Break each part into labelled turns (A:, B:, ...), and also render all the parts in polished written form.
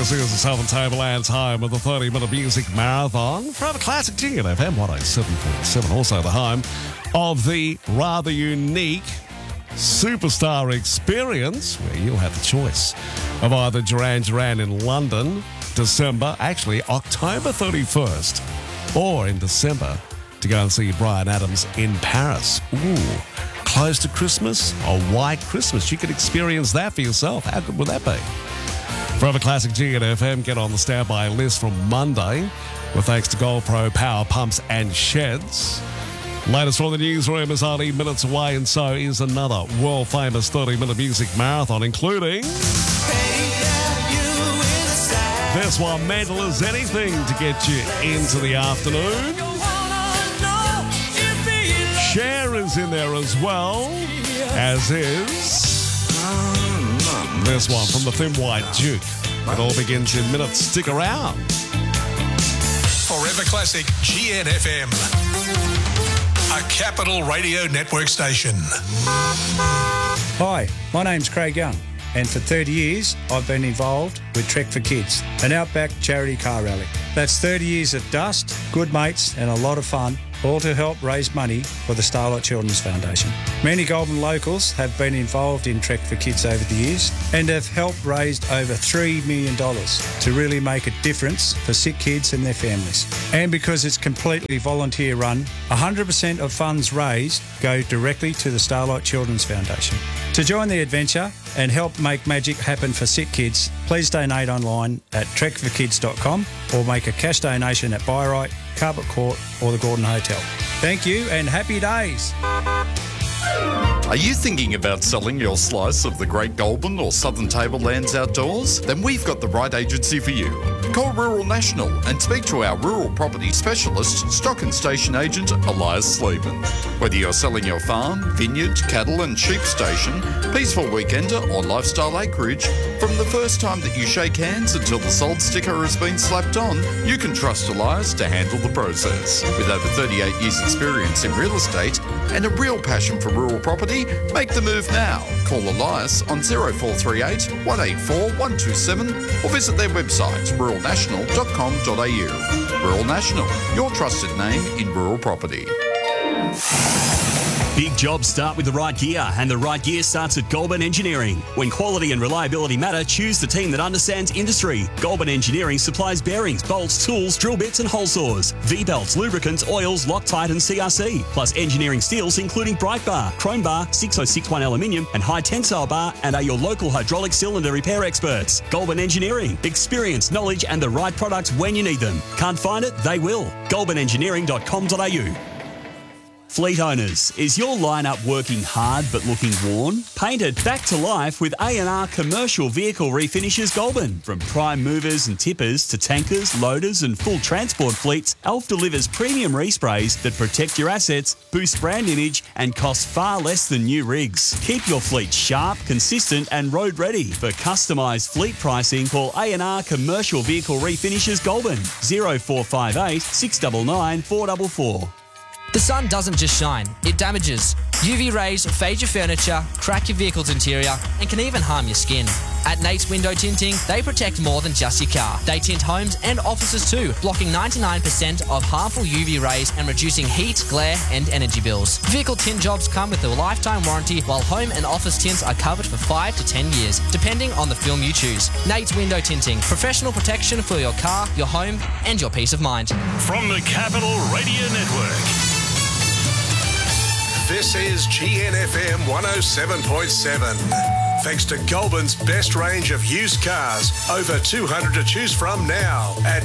A: This is the Southern Tableland's home of the 30-minute music marathon from classic G at FM 107.7. Also the home of the rather unique Superstar Experience, where you'll have the choice of either Duran Duran in London, October 31st, or in December to go and see Bryan Adams in Paris. Ooh, close to Christmas, a white Christmas. You could experience that for yourself. How good would that be? Forever Classic G at FM, get on the standby list from Monday with thanks to Gold Pro Power Pumps and Sheds. Latest from the newsroom is only minutes away, and so is another world-famous 30-minute music marathon, including this one, Mental as Anything, to get you into the afternoon. Cher is in there as well, as is this one from the Thin White Duke. It all begins in minutes. Stick around.
B: Forever Classic GNFM, a Capital Radio Network station.
C: Hi, my name's Craig Young, and for 30 years I've been involved with Trek for Kids, an outback charity car rally. That's 30 years of dust, good mates and a lot of fun, all to help raise money for the Starlight Children's Foundation. Many Goulburn locals have been involved in Trek for Kids over the years and have helped raise over $3 million to really make a difference for sick kids and their families. And because it's completely volunteer run, 100% of funds raised go directly to the Starlight Children's Foundation. To join the adventure and help make magic happen for sick kids, please donate online at trekforkids.com or make a cash donation at Byright, Carpet Court or the Gordon Hotel. Thank you and happy days.
D: Are you thinking about selling your slice of the Great Goulburn or Southern Tablelands outdoors? Then we've got the right agency for you. Call Rural National and speak to our rural property specialist, stock and station agent Elias Sleeman. Whether you're selling your farm, vineyard, cattle and sheep station, peaceful weekender or lifestyle acreage, from the first time that you shake hands until the sold sticker has been slapped on, you can trust Elias to handle the process. With over 38 years experience in real estate and a real passion for rural property, make the move now. Call Elias on 0438 184 127 or visit their website ruralnational.com.au. Rural National, your trusted name in rural property.
E: Big jobs start with the right gear, and the right gear starts at Goulburn Engineering. When quality and reliability matter, choose the team that understands industry. Goulburn Engineering supplies bearings, bolts, tools, drill bits and hole saws, V-belts, lubricants, oils, Loctite and CRC, plus engineering steels including Bright Bar, Chrome Bar, 6061 aluminium and high tensile bar, and are your local hydraulic cylinder repair experts. Goulburn Engineering. Experience, knowledge and the right products when you need them. Can't find it? They will. goulburnengineering.com.au. Fleet owners, is your lineup working hard but looking worn? Paint it back to life with A&R Commercial Vehicle Refinishes Goulburn. From prime movers and tippers to tankers, loaders and full transport fleets, Alf delivers premium resprays that protect your assets, boost brand image and cost far less than new rigs. Keep your fleet sharp, consistent and road ready. For customised fleet pricing, call A&R Commercial Vehicle Refinishes Goulburn 0458 699 444.
F: The sun doesn't just shine, it damages. UV rays fade your furniture, crack your vehicle's interior, and can even harm your skin. At Nate's Window Tinting, they protect more than just your car. They tint homes and offices too, blocking 99% of harmful UV rays and reducing heat, glare, and energy bills. Vehicle tint jobs come with a lifetime warranty, while home and office tints are covered for 5 to 10 years, depending on the film you choose. Nate's Window Tinting, professional protection for your car, your home, and your peace of mind.
B: From the Capital Radio Network, this is GNFM 107.7. Thanks to Goulburn's best range of used cars, over 200 to choose from now at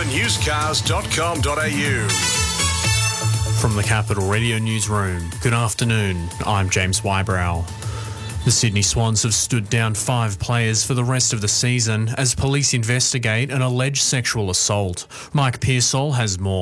B: goulburnusedcars.com.au.
G: From the Capital Radio Newsroom, good afternoon, I'm James Wybrow. The Sydney Swans have stood down 5 players for the rest of the season as police investigate an alleged sexual assault. Mike Pearsall has more.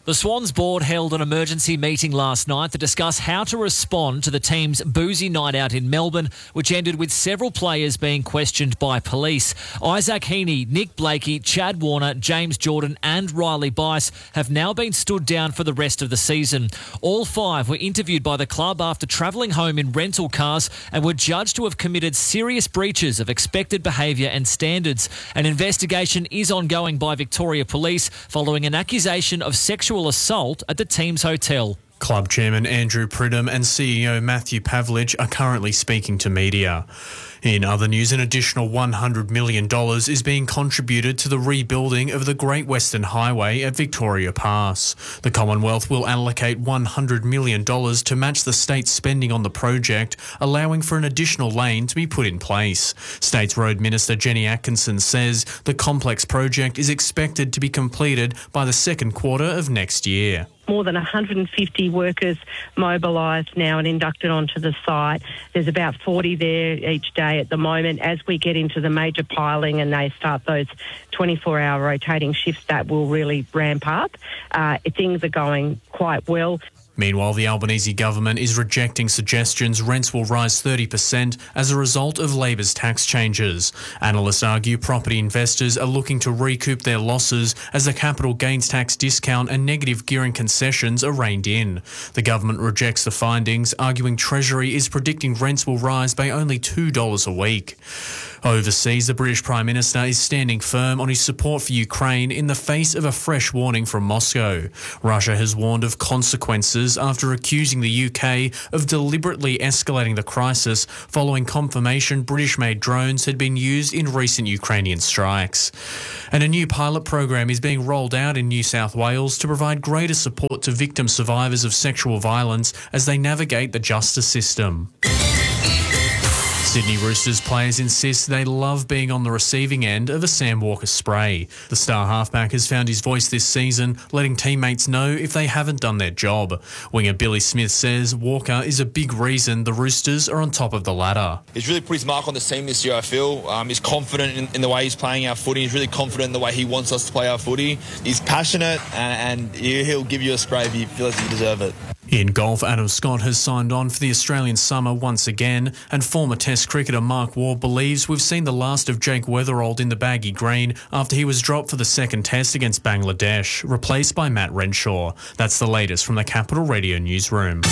H: The Swans board held an emergency meeting last night to discuss how to respond to the team's boozy night out in Melbourne, which ended with several players being questioned by police. Isaac Heaney, Nick Blakey, Chad Warner, James Jordan and Riley Bice have now been stood down for the rest of the season. All 5 were interviewed by the club after travelling home in rental cars and were judged to have committed serious breaches of expected behaviour and standards. An investigation is ongoing by Victoria Police following an accusation of sexual assault at the team's hotel.
G: Club chairman Andrew Pridham and CEO Matthew Pavlich are currently speaking to media. In other news, an additional $100 million is being contributed to the rebuilding of the Great Western Highway at Victoria Pass. The Commonwealth will allocate $100 million to match the state's spending on the project, allowing for an additional lane to be put in place. State's Road Minister Jenny Atkinson says the complex project is expected to be completed by the second quarter of next year.
I: More than 150 workers mobilised now and inducted onto the site. There's about 40 there each day at the moment. As we get into the major piling and they start those 24-hour rotating shifts, that will really ramp up. Things are going quite well.
G: Meanwhile, the Albanese government is rejecting suggestions rents will rise 30% as a result of Labor's tax changes. Analysts argue property investors are looking to recoup their losses as the capital gains tax discount and negative gearing concessions are reined in. The government rejects the findings, arguing Treasury is predicting rents will rise by only $2 a week. Overseas, the British Prime Minister is standing firm on his support for Ukraine in the face of a fresh warning from Moscow. Russia has warned of consequences after accusing the UK of deliberately escalating the crisis following confirmation British-made drones had been used in recent Ukrainian strikes. And a new pilot program is being rolled out in New South Wales to provide greater support to victim survivors of sexual violence as they navigate the justice system. Sydney Roosters players insist they love being on the receiving end of a Sam Walker spray. The star halfback has found his voice this season, letting teammates know if they haven't done their job. Winger Billy Smith says Walker is a big reason the Roosters are on top of the ladder.
J: He's really put his mark on the team this year, I feel. He's confident in the way he's playing our footy. He's really confident in the way he wants us to play our footy. He's passionate and he'll give you a spray if he feels you deserve it.
G: In golf, Adam Scott has signed on for the Australian summer once again, and former Test cricketer Mark Waugh believes we've seen the last of Jake Weatherald in the baggy green after he was dropped for the second Test against Bangladesh, replaced by Matt Renshaw. That's the latest from the Capital Radio newsroom.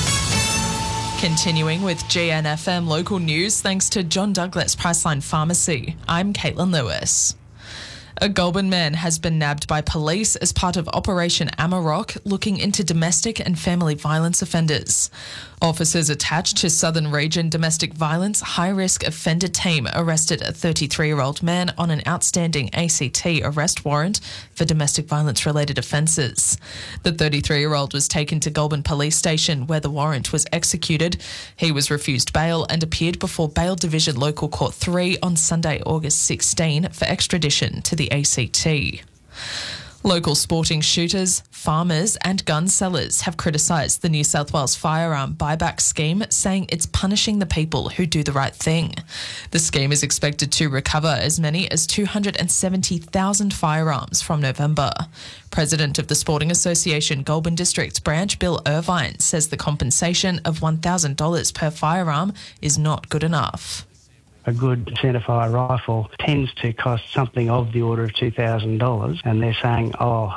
K: Continuing with GNFM local news, thanks to John Douglas Priceline Pharmacy. I'm Caitlin Lewis. A Goulburn man has been nabbed by police as part of Operation Amarok, looking into domestic and family violence offenders. Officers attached to Southern Region Domestic Violence High-Risk Offender Team arrested a 33-year-old man on an outstanding ACT arrest warrant for domestic violence-related offences. The 33-year-old was taken to Goulburn Police Station where the warrant was executed. He was refused bail and appeared before Bail Division Local Court 3 on Sunday, August 16 for extradition to the ACT. Local sporting shooters, farmers and gun sellers have criticised the New South Wales firearm buyback scheme, saying it's punishing the people who do the right thing. The scheme is expected to recover as many as 270,000 firearms from November. President of the Sporting Association Goulburn District branch, Bill Irvine, says the compensation of $1,000 per firearm is not good enough.
L: A good centrefire rifle tends to cost something of the order of $2,000, and they're saying,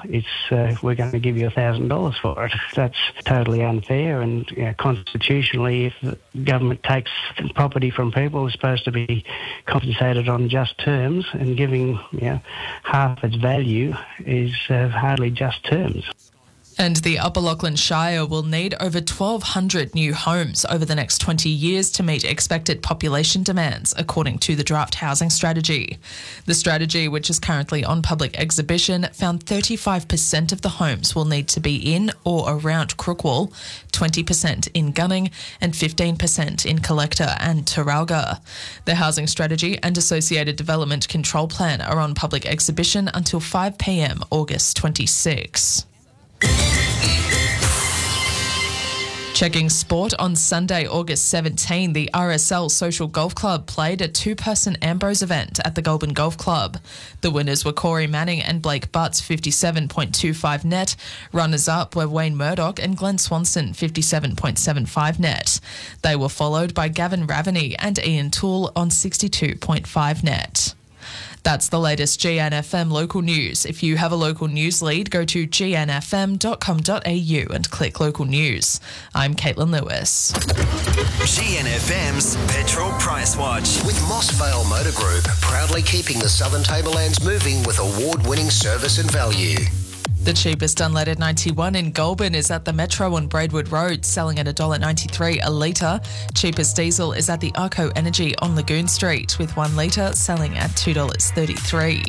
L: we're going to give you $1,000 for it. That's totally unfair, and constitutionally, if the government takes property from people, it's supposed to be compensated on just terms, and giving half its value is hardly just terms.
K: And the Upper Lachlan Shire will need over 1,200 new homes over the next 20 years to meet expected population demands, according to the draft housing strategy. The strategy, which is currently on public exhibition, found 35% of the homes will need to be in or around Crookwell, 20% in Gunning and 15% in Collector and Taralga. The housing strategy and associated development control plan are on public exhibition until 5 p.m. August 26. Checking sport on Sunday, August 17, the RSL Social Golf Club played a two-person Ambrose event at the Goulburn Golf Club. The winners were Corey Manning and Blake Butts, 57.25 net. Runners-up were Wayne Murdoch and Glenn Swanson, 57.75 net. They were followed by Gavin Ravaney and Ian Toole on 62.5 net. That's the latest GNFM local news. If you have a local news lead, go to gnfm.com.au and click local news. I'm Caitlin Lewis.
M: GNFM's Petrol Price Watch. With Moss Vale Motor Group, proudly keeping the Southern Tablelands moving with award-winning service and value.
K: The cheapest unleaded 91 in Goulburn is at the Metro on Braidwood Road, selling at $1.93 a litre. Cheapest diesel is at the Arco Energy on Lagoon Street, with 1 litre selling at $2.33.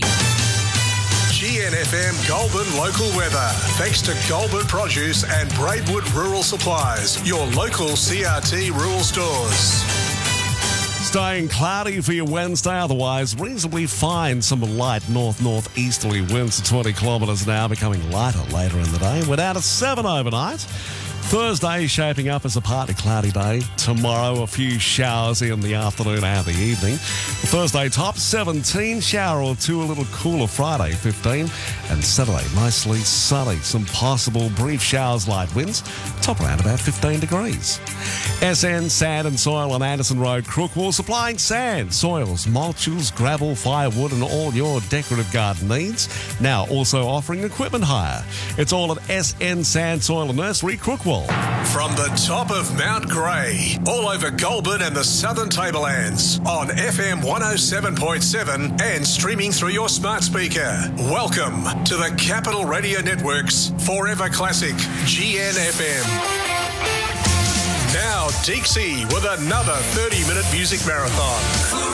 B: GNFM Goulburn local weather. Thanks to Goulburn Produce and Braidwood Rural Supplies, your local CRT rural stores.
A: Staying cloudy for your Wednesday, otherwise reasonably fine. Some light north-northeasterly winds to 20 kilometres an hour, becoming lighter later in the day. We're down to 7 overnight. Thursday shaping up as a partly cloudy day. Tomorrow, a few showers in the afternoon and the evening. Thursday top 17, shower or two, a little cooler Friday 15. And Saturday, mostly sunny. Some possible brief showers, light winds. Top around about 15 degrees. SN Sand and Soil on Anderson Road, Crookwell, supplying sand, soils, mulches, gravel, firewood and all your decorative garden needs. Now also offering equipment hire. It's all at SN Sand, Soil and Nursery, Crookwell.
B: From the top of Mount Grey, all over Goulburn and the Southern Tablelands, on FM 107.7 and streaming through your smart speaker. Welcome to the Capital Radio Network's Forever Classic, GNFM. Now, Dixie with another 30-minute music marathon.